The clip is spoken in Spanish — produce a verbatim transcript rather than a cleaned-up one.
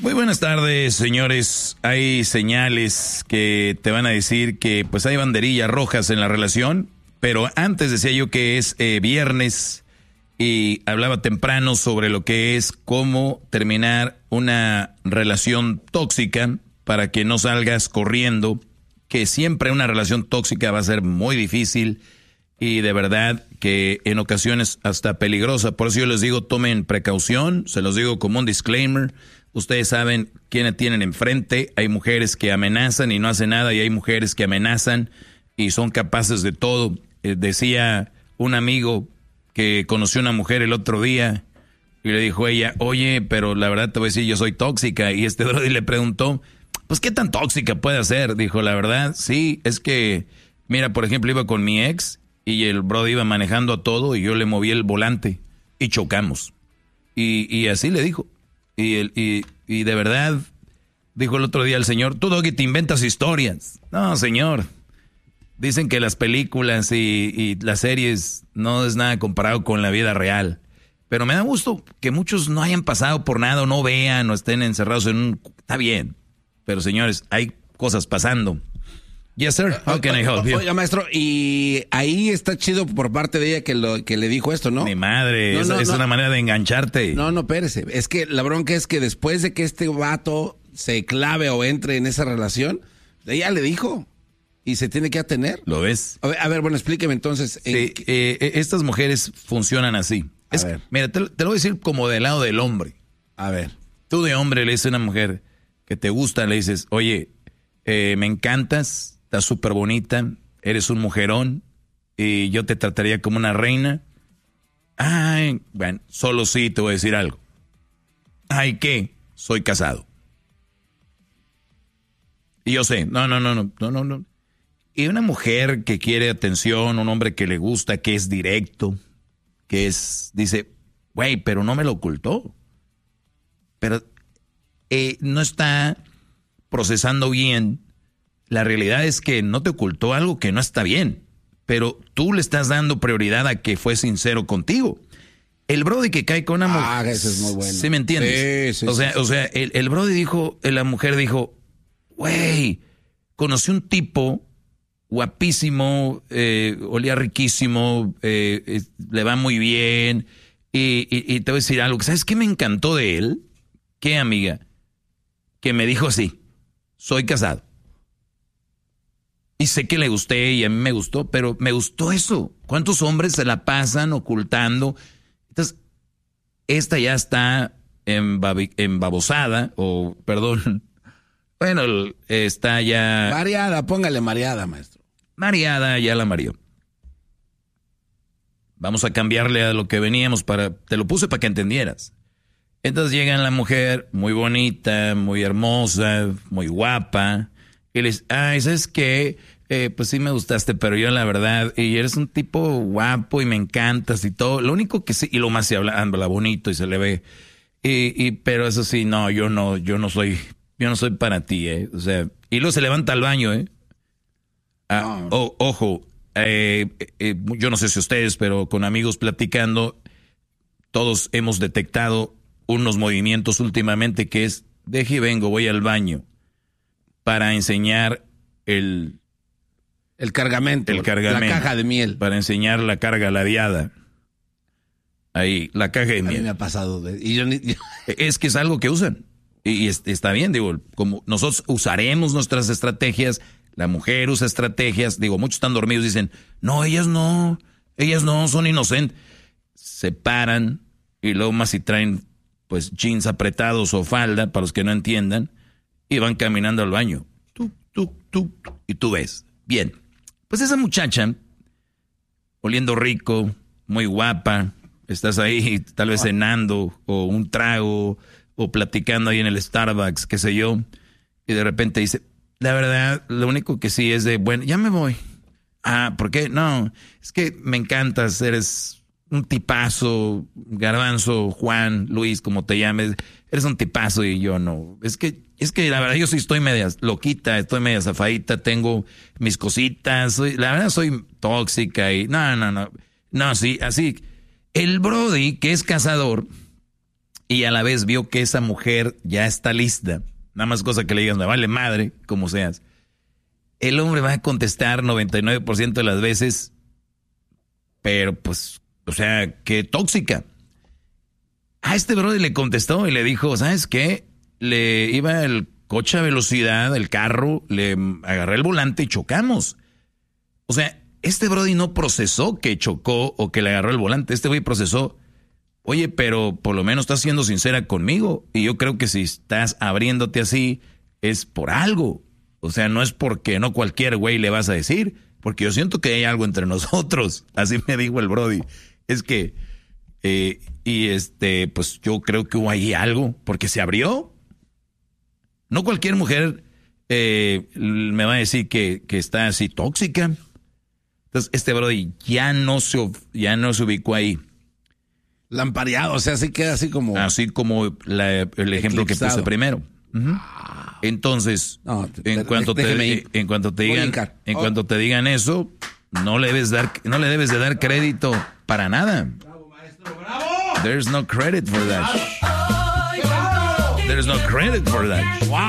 Muy buenas tardes, señores. Hay señales que te van a decir que pues hay banderillas rojas en la relación, pero antes decía yo que es eh, viernes y hablaba temprano sobre lo que es cómo terminar una relación tóxica para que no salgas corriendo, que siempre una relación tóxica va a ser muy difícil y de verdad que en ocasiones hasta peligrosa. Por eso yo les digo, tomen precaución, se los digo como un disclaimer. Ustedes saben quiénes tienen enfrente. Hay mujeres que amenazan y no hacen nada, y hay mujeres que amenazan y son capaces de todo. Eh, decía un amigo que conoció a una mujer el otro día y le dijo a ella, oye, pero la verdad te voy a decir, yo soy tóxica. Y este brody le preguntó, pues, ¿qué tan tóxica puede ser? Dijo, la verdad, sí, es que, mira, por ejemplo, iba con mi ex y el brody iba manejando a todo y yo le moví el volante y chocamos. Y, y así le dijo. Y, el, y, y de verdad, dijo el otro día el señor, tú, Doggy, te inventas historias. No, señor. Dicen que las películas y, y las series no es nada comparado con la vida real. Pero me da gusto que muchos no hayan pasado por nada, o no vean, o estén encerrados en un... Está bien. Pero, señores, hay cosas pasando. Yes, sir. How can I help you? Oiga, maestro, y ahí está chido por parte de ella que, lo, que le dijo esto, ¿no? Mi madre, no, es, no, es no. una manera de engancharte. No, no, espérese. Es que la bronca es que después de que este vato se clave o entre en esa relación, ella le dijo y se tiene que atener. ¿Lo ves? A ver, a ver bueno, explíqueme entonces. Sí, qué... eh, estas mujeres funcionan así. A Es, ver. Mira, te, te lo voy a decir como del lado del hombre. A ver. Tú de hombre le dices a una mujer que te gusta, le dices, oye, eh, me encantas, estás súper bonita, eres un mujerón y yo te trataría como una reina. Ay, bueno, solo sí te voy a decir algo. Ay, ¿qué? Soy casado. Y yo sé, no, no, no, no, no, no, no. Y una mujer que quiere atención, un hombre que le gusta, que es directo, que es, dice, güey, pero no me lo ocultó. Pero eh, no está procesando bien. La realidad es que no te ocultó algo que no está bien, pero tú le estás dando prioridad a que fue sincero contigo. El brody que cae con una mujer... Ah, eso es muy bueno. ¿Sí me entiendes? Sí, sí, o sea, sí, o sea el, el brody dijo, la mujer dijo, güey, conocí un tipo guapísimo, eh, olía riquísimo, eh, eh, le va muy bien, y, y, y te voy a decir algo, ¿sabes qué me encantó de él? ¿Qué, amiga? Que me dijo así, soy casado. Y sé que le gusté y a mí me gustó, pero me gustó eso. ¿Cuántos hombres se la pasan ocultando? Entonces, esta ya está embabi- embabosada, o perdón, bueno, está ya... Mareada, póngale mareada, maestro. Mareada, ya la mareó. Vamos a cambiarle a lo que veníamos para... Te lo puse para que entendieras. Entonces llega la mujer muy bonita, muy hermosa, muy guapa... Y les, ay, ¿sabes qué? Eh, pues sí me gustaste, pero yo la verdad, y eres un tipo guapo y me encantas y todo. Lo único que sí, y lo más se habla, habla bonito y se le ve. Y, y, pero eso sí, no, yo no, yo no soy, yo no soy para ti, eh. O sea, y luego se levanta al baño, eh. Ah, No. oh, ojo, eh, eh, yo no sé si ustedes, pero con amigos platicando, todos hemos detectado unos movimientos últimamente que es, deje y vengo, voy al baño. Para enseñar el... El cargamento. El cargamento. La caja de miel. Para enseñar la carga ladeada. Ahí, la caja de A mí miel. me ha pasado. De, y yo ni, yo... Es que es algo que usan. Y, y es, está bien, digo, como nosotros usaremos nuestras estrategias, la mujer usa estrategias, digo, muchos están dormidos y dicen, no, ellas no, ellas no, son inocentes. Se paran y luego más si traen, pues, jeans apretados o falda, para los que no entiendan, y van caminando al baño. Tú, tú, tú, y tú ves. Bien. Pues esa muchacha, oliendo rico, muy guapa, estás ahí tal vez cenando, o un trago, o platicando ahí en el Starbucks, qué sé yo, y de repente dice, la verdad, lo único que sí es de, bueno, ya me voy. Ah, ¿por qué? No, es que me encantas, eres un tipazo, Garbanzo, Juan, Luis, como te llames, eres un tipazo y yo no. Es que, es que la verdad yo sí estoy media loquita, estoy media zafadita, tengo mis cositas, soy, la verdad soy tóxica y no, no, no, no, sí, así. El Brody, que es cazador, y a la vez vio que esa mujer ya está lista, nada más cosa que le digas, me vale madre, como seas, el hombre va a contestar noventa y nueve por ciento de las veces, pero pues, o sea, que tóxica. A este brother le contestó y le dijo, ¿sabes qué? Le iba el coche a velocidad, el carro, le agarré el volante y chocamos. O sea, este brody no procesó que chocó o que le agarró el volante. Este güey procesó, oye, pero por lo menos estás siendo sincera conmigo. Y yo creo que si estás abriéndote así, es por algo. O sea, no es porque no cualquier güey le vas a decir, porque yo siento que hay algo entre nosotros. Así me dijo el brody. Es que, eh, y este, pues yo creo que hubo ahí algo, porque se abrió. No cualquier mujer eh, me va a decir que, que está así tóxica. Entonces, este brody ya no se, ya no se ubicó ahí. Lampareado, o sea, así queda así como... Así como la, el ejemplo eclipsado que puse primero. Uh-huh. Ah. Entonces, no, te, en, cuanto te, en cuanto te digan, en oh. cuanto te digan eso, no le debes dar, no le debes de dar crédito para nada. Bravo, maestro, bravo. There's no credit for that. There's no credit for that. Wow.